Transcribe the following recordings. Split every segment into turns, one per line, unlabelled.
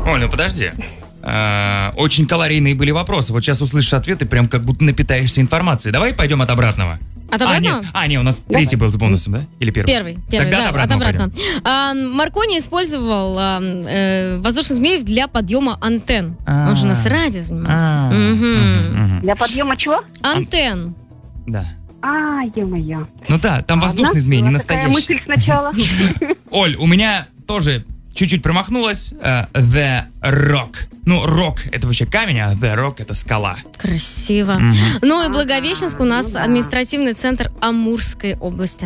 Оль, ну подожди. Очень калорийные были вопросы. Вот сейчас услышишь ответы, прям как будто напитаешься информацией. Давай пойдем от обратного.
От обратного?
Нет, у нас третий был с бонусом, да? Или первый?
Первый,
Тогда
да, от обратного. Маркони использовал воздушных змеев для подъема антенн. Он же у нас радио занимался.
Для подъема чего?
Антенн.
Да.
Ё-моё.
Ну да, там воздушный змей, не
такая
настоящий.
мысль сначала.
Оль, у меня тоже чуть-чуть промахнулась. The Rock. Ну, рок — это вообще камень, а The Rock — это скала.
Красиво. Ну и Благовещенск у нас административный центр Амурской области.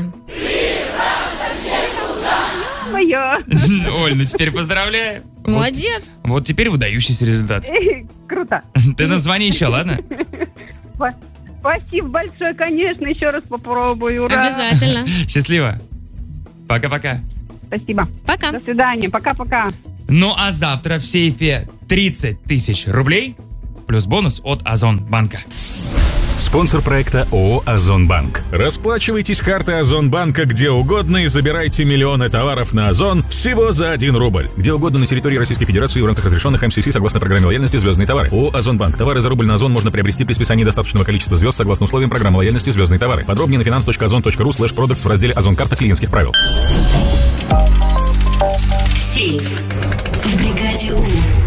Моё.
Оль, ну теперь поздравляю.
Молодец.
Вот теперь выдающийся результат.
Круто.
Ты нам звони еще, ладно?
Спасибо большое, конечно, еще раз попробую. Ура.
Обязательно.
Счастливо. Пока-пока.
Спасибо.
Пока.
До свидания. Пока-пока.
Ну а завтра в сейфе 30 тысяч рублей плюс бонус от Озонбанка.
Спонсор проекта ООО «Озонбанк». Расплачивайтесь картой Озонбанка где угодно и забирайте миллионы товаров на Озон всего за 1 рубль. Где угодно на территории Российской Федерации в рамках разрешенных МСС согласно программе лояльности «Звездные товары». ООО «Озонбанк». Товары за рубль на Озон можно приобрести при списании достаточного количества звезд согласно условиям программы лояльности «Звездные товары». Подробнее на finance.ozon.ru/products в разделе «Озон. Карта клиентских правил».
Сейф в бригаде У.